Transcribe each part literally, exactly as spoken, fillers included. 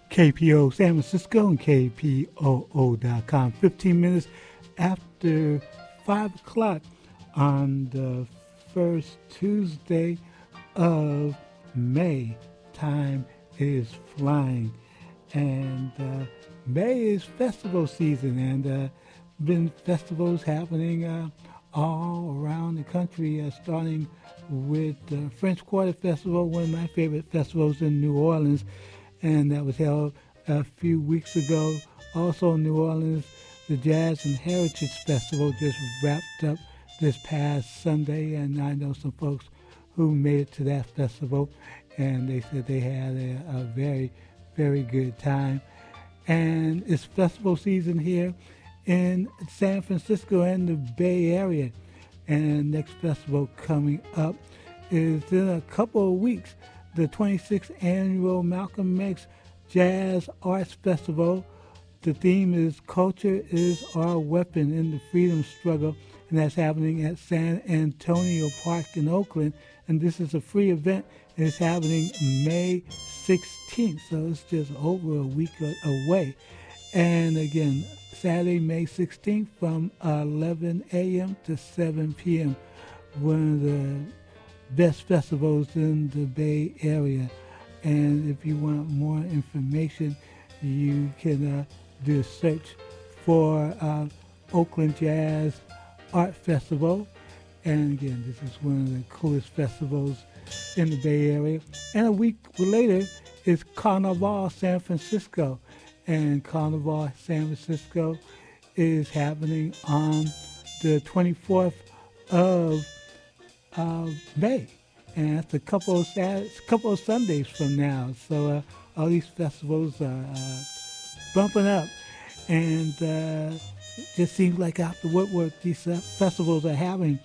K P O San Francisco and K P O O dot com. fifteen minutes after five o'clock on the first Tuesday of May. Time is flying. And uh, May is festival season, and uh, been festivals happening uh, all around the country, uh, starting with the French Quarter Festival, one of my favorite festivals in New Orleans, and that was held a few weeks ago. Also in New Orleans, the Jazz and Heritage Festival just wrapped up this past Sunday, and I know some folks who made it to that festival, and they said they had a, a very, very good time. And it's festival season here in San Francisco and the Bay Area. And the next festival coming up is in a couple of weeks, the twenty-sixth Annual Malcolm X Jazz Arts Festival. The theme is Culture is Our Weapon in the Freedom Struggle, and that's happening at San Antonio Park in Oakland. And this is a free event. It's happening May sixteenth, so it's just over a week away. And again, Saturday, May sixteenth from eleven a.m. to seven p.m. One of the best festivals in the Bay Area. And if you want more information, you can uh, do a search for uh, Oakland Jazz Art Festival. And again, this is one of the coolest festivals in the Bay Area. And a week later is Carnival San Francisco. And Carnival San Francisco is happening on the twenty-fourth of uh, May. And that's a couple of, Saturdays, couple of Sundays from now. So uh, all these festivals are uh, bumping up. And uh, it just seems like after Woodwork, these uh, festivals are having.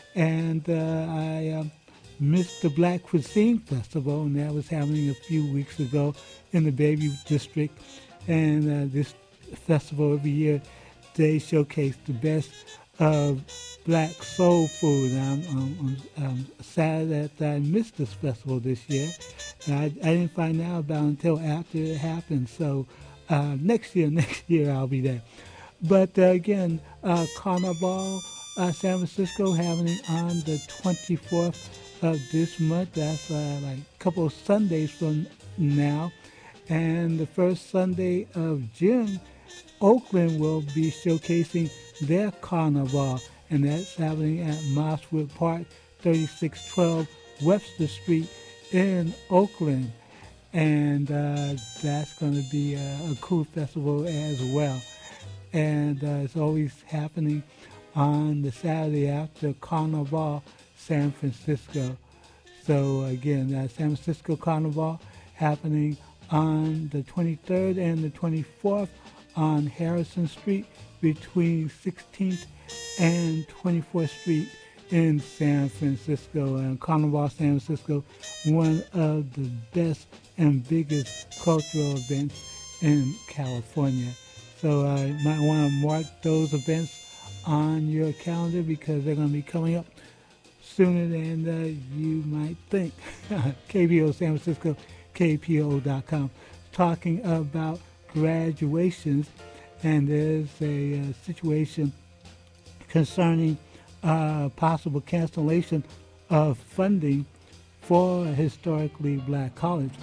And uh, I um, missed the Black Cuisine Festival, and that was happening a few weeks ago in the Bayview District. And uh, this festival every year, they showcase the best of black soul food. I'm, I'm, I'm sad that I missed this festival this year. I, I didn't find out about it until after it happened. So uh, next year, next year I'll be there. But uh, again, uh, Carnival uh, San Francisco happening on the twenty-fourth of this month. That's uh, like a couple of Sundays from now. And the first Sunday of June, Oakland will be showcasing their Carnival, and that's happening at Mosswood Park, thirty-six twelve Webster Street in Oakland. And uh, that's going to be a, a cool festival as well. And uh, it's always happening on the Saturday after Carnival San Francisco. So again, uh, San Francisco Carnival happening on the twenty-third and the twenty-fourth on Harrison Street between sixteenth and twenty-fourth Street in San Francisco. And Carnival San Francisco, one of the best and biggest cultural events in California. So uh, you might want to mark those events on your calendar because they're going to be coming up sooner than uh, you might think. K P O San Francisco, K P O O dot com, talking about graduations, and there's a, uh situation concerning uh, possible cancellation of funding for a historically black college.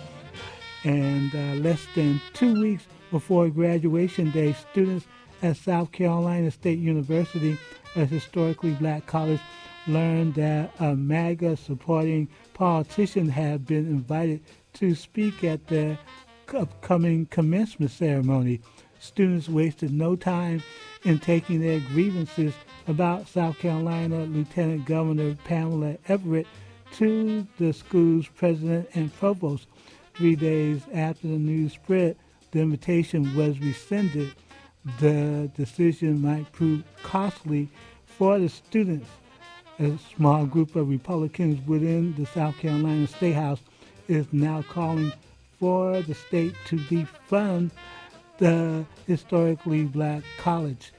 And uh, less than two weeks before graduation day, students at South Carolina State University, a historically black college, learned that a MAGA supporting politician had been invited to speak at the upcoming commencement ceremony. Students wasted no time in taking their grievances about South Carolina Lieutenant Governor Pamela Everett to the school's president and provost. Three days after the news spread, the invitation was rescinded. The decision might prove costly for the students. A small group of Republicans within the South Carolina State House is now calling for the state to defund the historically black college.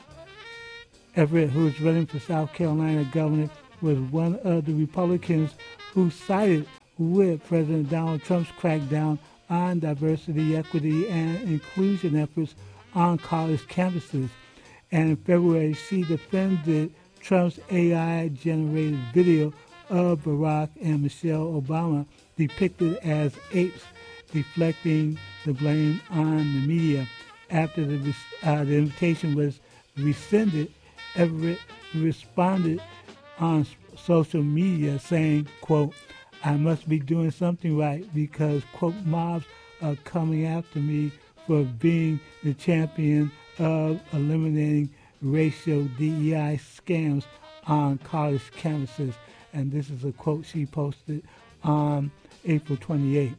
Everett, who is running for South Carolina governor, was one of the Republicans who sided with President Donald Trump's crackdown on diversity, equity, and inclusion efforts on college campuses. And in February, she defended Trump's A I-generated video of Barack and Michelle Obama depicted as apes, deflecting the blame on the media. After the, uh, the invitation was rescinded, Everett responded on social media saying, quote, "I must be doing something right because, quote, mobs are coming after me for being the champion of eliminating racial D E I scams on college campuses." And this is a quote she posted on April twenty-eighth.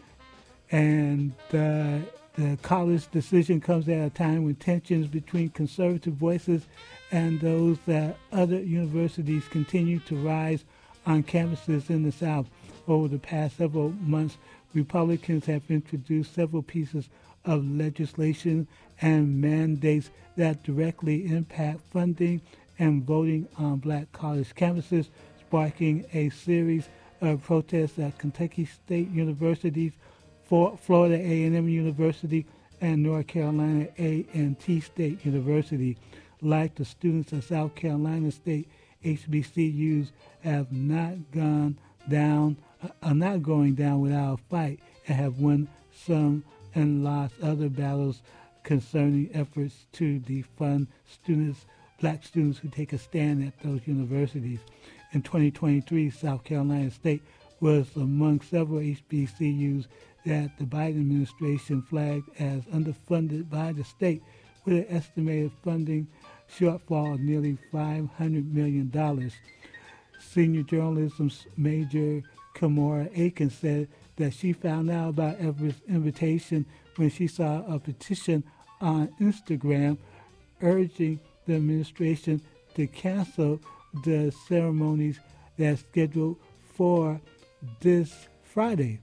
And uh, the college decision comes at a time when tensions between conservative voices and those at other universities continue to rise on campuses in the South. Over the past several months, Republicans have introduced several pieces of legislation and mandates that directly impact funding and voting on black college campuses, sparking a series of protests at Kentucky State Universities, Florida A and M University, and North Carolina A and T State University. Like the students of South Carolina State, H B C Us have not gone down, are not going down without a fight, and have won some and lost other battles concerning efforts to defund students, black students who take a stand at those universities. In twenty twenty-three, South Carolina State was among several H B C Us that the Biden administration flagged as underfunded by the state, with an estimated funding shortfall of nearly five hundred million dollars. Senior journalism major Kimora Aiken said that she found out about Everett's invitation when she saw a petition on Instagram urging the administration to cancel the ceremonies that's scheduled for this Friday.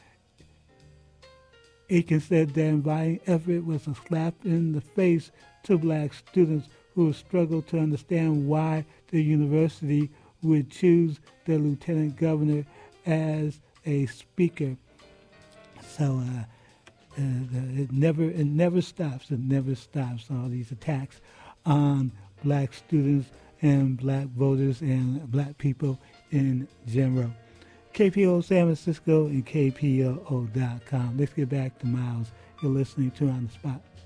Aiken said that inviting Everett was a slap in the face to black students who struggle to understand why the university would choose the lieutenant governor as a speaker. So uh, uh, it never it never stops. It never stops. All these attacks on black students and black voters and black people in general. K P O San Francisco and K P O O dot com. Let's get back to Miles. You're listening to On the Spot.